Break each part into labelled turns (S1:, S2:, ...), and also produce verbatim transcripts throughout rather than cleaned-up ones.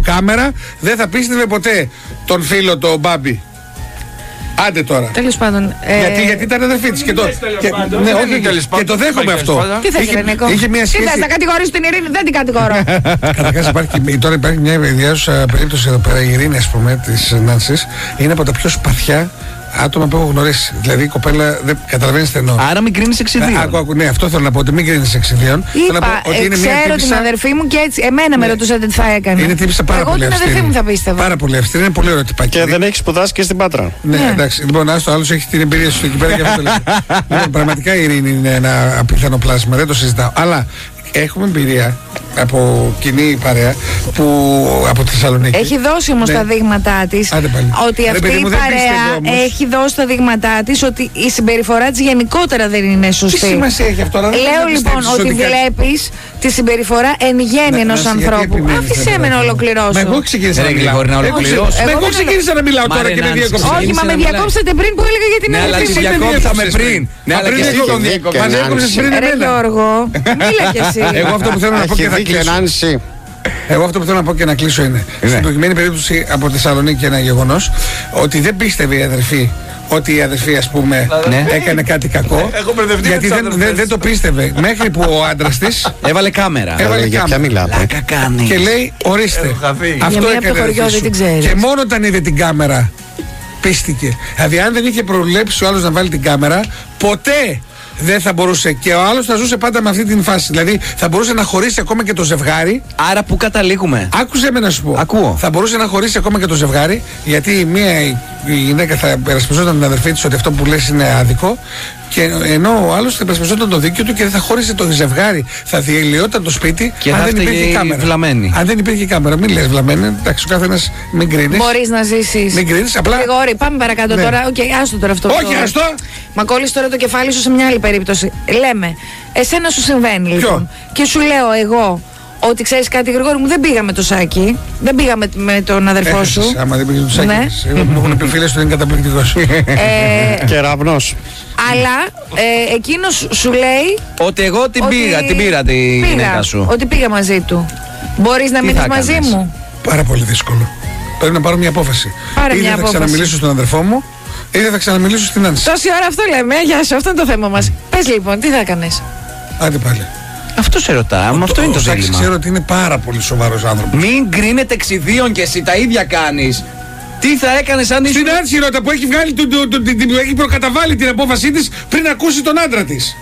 S1: κάμερα δεν θα πίστευε ποτέ τον φίλο τον Μπάμπη. Άντε τώρα.
S2: Τέλος πάντων. Ε...
S1: Γιατί, γιατί ήταν αδερφή της και το. Και, ναι, όχι, και το δέχομαι αυτό.
S2: Τι θες, Ρενέκο?
S1: Είχε μια σχέση.
S2: Τι θες, να κατηγορήσω την Ειρήνη? Δεν την κατηγορώ.
S1: Καταρχάς υπάρχει, τώρα υπάρχει μια ιδιαίτερη περίπτωση εδώ πέρα. Η Ειρήνη, ας πούμε, της Νάνσης, είναι από τα πιο σπαθιά άτομα που έχω γνωρίσει. Δηλαδή η κοπέλα δεν καταλαβαίνει τι εννοώ.
S3: Άρα μην κρίνεις εξιδίων.
S1: Άκου, άκου, ναι, αυτό θέλω να πω, ότι μην κρίνεις εξιδίων.
S2: Είπα, ε, ξέρω την αδερφή μου και έτσι. Εμένα με ρωτούσατε τι θα έκανε.
S1: Είναι τύπησα πάρα
S2: Εγώ
S1: πολύ
S2: την
S1: αυστηρή.
S2: αδερφή μου θα πίστευα.
S1: Πάρα πολύ αυστηρή, είναι πολύ ωραίο τυπάκι.
S4: Και δεν έχει σπουδάσει και στην Πάτρα.
S1: Ναι, ναι, εντάξει. Λοιπόν, άστο, άλλος έχει την εμπειρία σου εκεί πέρα και αυτό το λέω. Λοιπόν, πραγματικά η Ειρήνη είναι ένα απίθανο πλάσμα, δεν το συζητάω. Αλλά έχουμε εμπειρία από κοινή παρέα που από τη Θεσσαλονίκη.
S2: Έχει δώσει όμως
S1: ναι.
S2: τα δείγματά της ότι
S1: Ρε,
S2: αυτή
S1: παιδί μου,
S2: η
S1: δεν
S2: παρέα έχει δώσει τα δείγματά της ότι η συμπεριφορά της γενικότερα δεν είναι σωστή.
S1: Τι σημασία έχει αυτό?
S2: Λέω λοιπόν ότι βλέπεις τη συμπεριφορά εν γέννη ενός ανθρώπου. Άφησέ με να ολοκληρώσω.
S1: Μα εγώ ξεκίνησα να μιλάω.
S3: να ολοκληρώσω.
S1: Μα εγώ ξεκίνησα να μιλάω τώρα και με διέκοψα.
S2: Όχι, μα με διακόψατε πριν που έλεγα για την αδερφή μου.
S3: Ναι, αλλά διακόψαμε πριν. Ναι, αλλά και εσύ τον
S1: Μα διέκοψες πριν
S2: Ρε
S1: εμένα.
S2: Γιώργο, μίλα κι εσύ.
S1: Εγώ αυτό που θέλω να πω και θα κλείσω. Εγώ αυτό που θέλω να πω και να κλείσω είναι στην προκειμένη περίπτωση από τη Θεσσαλονίκη ένα γεγονός ότι δεν πίστευε η αδερφή ότι η αδερφή, ας πούμε, ναι, έκανε κάτι κακό. Γιατί δεν, δεν, δεν το πίστευε. Μέχρι που ο άντρας της
S3: έβαλε κάμερα.
S1: Έβαλε
S4: για ποια μιλάτε?
S1: και λέει, ορίστε, αυτό έκανε η αδερφή σου. Και μόνο όταν είδε την κάμερα πίστηκε. Δηλαδή αν δεν είχε προβλέψει ο άλλος να βάλει την κάμερα, ποτέ δεν θα μπορούσε, και ο άλλος θα ζούσε πάντα με αυτή την φάση. Δηλαδή θα μπορούσε να χωρίσει ακόμα και το ζευγάρι.
S3: Άρα πού καταλήγουμε?
S1: Άκουσε με να σου πω.
S3: Ακούω.
S1: Θα μπορούσε να χωρίσει ακόμα και το ζευγάρι, γιατί μία η γυναίκα θα περασπιζόταν την αδερφή της ότι αυτό που λες είναι άδικο, και ενώ ο άλλος θα περασπιζόταν το δίκιο του και δεν θα χώρισε το ζευγάρι. Θα διελειόταν το σπίτι
S3: και
S1: αν δεν υπήρχε κάμερα.
S3: Βλαμένη.
S1: Αν δεν υπήρχε κάμερα, μην λες βλαμένη. Εντάξει, ο καθένας μην κρίνεις.
S2: Μπορείς να ζήσεις.
S1: Μην κρίνεις. Απλά.
S2: Γρηγόρη, πάμε παρακάτω
S1: ναι.
S2: τώρα. Οκ, okay, άστο τώρα αυτό.
S1: Όχι, άστο.
S2: Μα κόλλεις τώρα το κεφάλι σου σε μια άλλη περίπτωση. Λέμε, εσένα σου συμβαίνει λοιπόν. Και σου λέω εγώ ότι ξέρεις κάτι, Γρηγόρη μου, δεν πήγα με το Σάκη. Δεν πήγα με, με τον αδερφό
S1: Έχασες,
S2: σου.
S1: άμα δεν πήγε το Σάκη.
S2: Ναι.
S1: Εγώ μου έχουν πει φίλες του είναι καταπληκτικός.
S2: ε,
S4: Κεραυνός.
S2: Αλλά ε, εκείνος σου λέει
S3: ότι εγώ την
S2: ότι
S3: πήγα, την πήρα τη
S2: πήγα,
S3: γυναίκα σου.
S2: Ότι πήγα μαζί του. Μπορείς να μείνεις μαζί μου?
S1: Πάρα πολύ δύσκολο. Πρέπει να πάρω μια απόφαση.
S2: Πάρε
S1: Είτε
S2: μια
S1: θα
S2: απόφαση.
S1: ξαναμιλήσω στον αδερφό μου, είτε θα ξαναμιλήσω στην Άνση.
S2: Τόση ώρα αυτό λέμε, γεια σου, αυτό είναι το θέμα μας. Πες λοιπόν, τι θα έκανες?
S1: Άντε πάλι.
S3: Αυτό σε ρωτά, μα αυτό είναι το δίλημμα.
S1: Ξέρω ότι είναι πάρα πολύ σοβαρός άνθρωπος.
S3: Μην κρίνετε εξιδίων και εσύ τα ίδια κάνεις. Τι θα έκανες αν ήσουν...
S1: Στην Άνση ρώτα που έχει, βγάλει, του, του, του, του, έχει προκαταβάλει την απόφασή της πριν ακούσει τον άντρα της.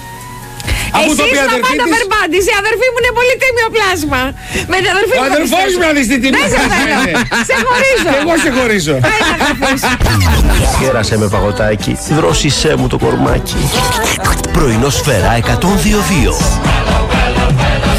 S2: Εσείς να πάντα περπάτης, η αδερφή μου είναι πολύ τίμιο πλάσμα. Με την αδερφή μου.
S1: Ο αδερφός μου να δεις τι τίμιο.
S2: Δεν σε θέλω. Σε χωρίζω.
S1: Και εγώ σε χωρίζω.
S5: Κέρασε με παγωτάκι, δρόσισέ μου το κορμάκι. Πρωινό Σφαίρα εκατόν δύο δύο.